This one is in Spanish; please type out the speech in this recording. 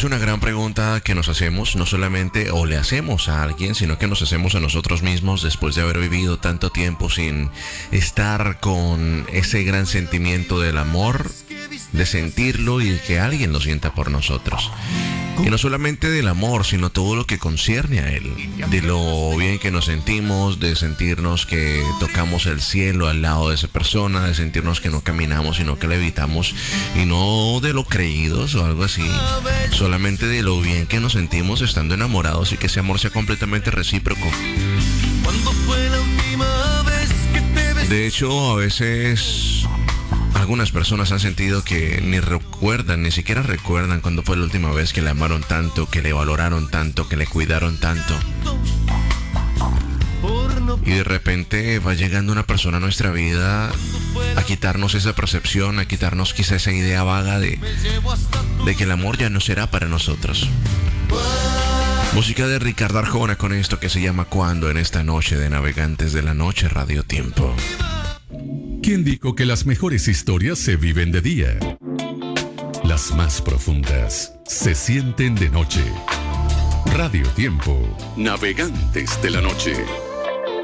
Es una gran pregunta que nos hacemos, no solamente o le hacemos a alguien, sino que nos hacemos a nosotros mismos después de haber vivido tanto tiempo sin estar con ese gran sentimiento del amor, de sentirlo y de que alguien lo sienta por nosotros. Y no solamente del amor, sino todo lo que concierne a él. De lo bien que nos sentimos, de sentirnos que tocamos el cielo al lado de esa persona, de sentirnos que no caminamos, sino que levitamos. Y no de lo creídos o algo así, solamente de lo bien que nos sentimos estando enamorados y que ese amor sea completamente recíproco. De hecho, a veces algunas personas han sentido que ni siquiera recuerdan cuándo fue la última vez que le amaron tanto, que le valoraron tanto, que le cuidaron tanto. Y de repente va llegando una persona a nuestra vida a quitarnos esa percepción, a quitarnos quizá esa idea vaga de que el amor ya no será para nosotros. Música de Ricardo Arjona con esto que se llama Cuando en esta noche de Navegantes de la Noche Radio Tiempo. ¿Quién dijo que las mejores historias se viven de día? Las más profundas se sienten de noche. Radio Tiempo, Navegantes de la Noche.